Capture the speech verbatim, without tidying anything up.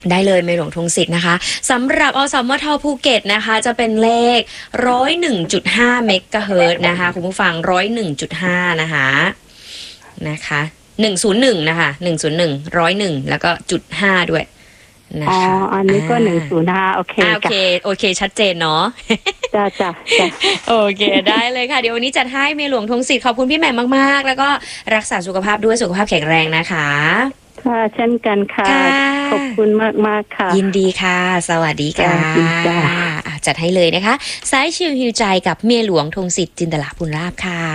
ได้เลยเมยหลวงธงสิทธิ์นะคะสำหรับอสมทภูเก็ตนะคะจะเป็นเลข หนึ่งร้อยเอ็ดจุดห้า เมกะเฮิรตซ์นะคะคุณผู้ฟัง หนึ่งร้อยเอ็ดจุดห้า นะคะนะคะหนึ่งศูนย์หนึ่งนะคะหนึ่งศูนย์หนึ่ง หนึ่งร้อยเอ็ดแล้วก็จุดห้าด้วยนะคะอ๋ออันนี้ก็หนึ่งศูนย์ห้าโอเคโอเคโอเคชัดเจนเนาะจ้าจ้าจ้าโอเคได้เลยค่ะเดี๋ยววันนี้จัดให้เมยหลวงธงสิทธิ์ขอบคุณพี่แหม่มมากๆแล้วก็รักษาสุขภาพด้วยสุขภาพแข็งแรงนะคะค่ะเช่นกันค่ะขอบคุณมากมากค่ะยินดีค่ะสวัสดีค่ะจัดให้เลยนะคะสายชิลฮิวใจกับเมียหลวงธงสิทธิ์จินตลาภูลาภค่ะ